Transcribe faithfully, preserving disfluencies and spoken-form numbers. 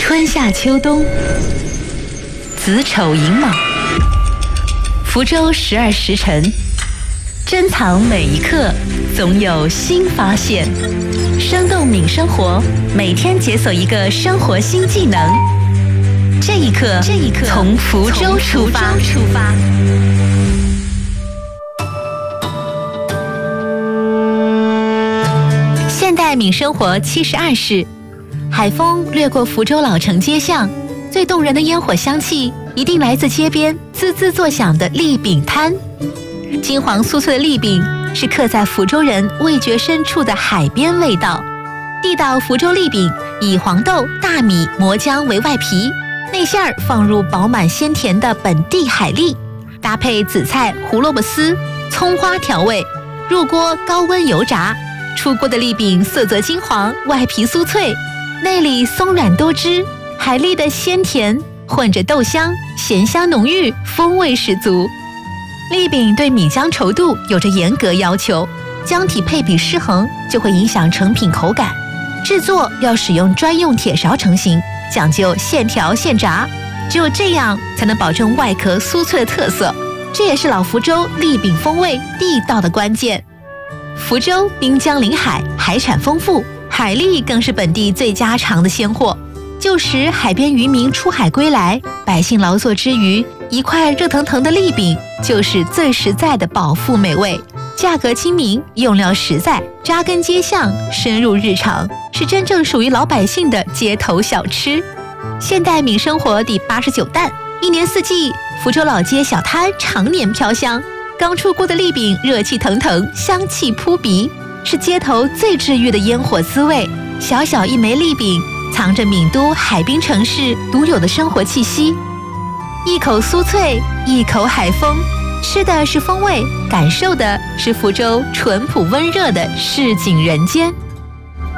春夏秋冬，子丑寅卯，福州十二时辰，珍藏每一刻，总有新发现。生动敏生活，每天解锁一个生活新技能。这一刻，这一刻，从福州出发。出发。现代敏生活七十二式，海风掠过福州老城街巷，最动人的烟火香气一定来自街边滋滋作响的栗饼摊。金黄酥脆的栗饼是刻在福州人味觉深处的海边味道。地道福州栗饼以黄豆、大米、磨浆为外皮，内馅儿放入饱满鲜甜的本地海蛎，搭配紫菜、胡萝卜丝、葱花调味，入锅高温油炸。出锅的栗饼色泽金黄，外皮酥脆，内里松软多汁，海蛎的鲜甜混着豆香，咸香浓郁，风味十足。栗饼对米浆稠度有着严格要求，浆体配比失衡就会影响成品口感。制作要使用专用铁勺成型，讲究现调现炸，只有这样才能保证外壳酥脆的特色。这也是老福州栗饼风味地道的关键。福州滨江临海，海产丰富，海蛎更是本地最家常的鲜货。旧时海边渔民出海归来，百姓劳作之余，一块热腾腾的栗饼就是最实在的饱腹美味。价格亲民，用料实在，扎根街巷，深入日常，是真正属于老百姓的街头小吃。现代敏生活第八十九弹，一年四季，福州老街小摊常年飘香。刚出锅的栗饼热气腾腾，香气扑鼻，是街头最治愈的烟火滋味。小小一枚栗饼，藏着闽都海滨城市独有的生活气息。一口酥脆，一口海风，吃的是风味，感受的是福州淳朴温热的市井人间。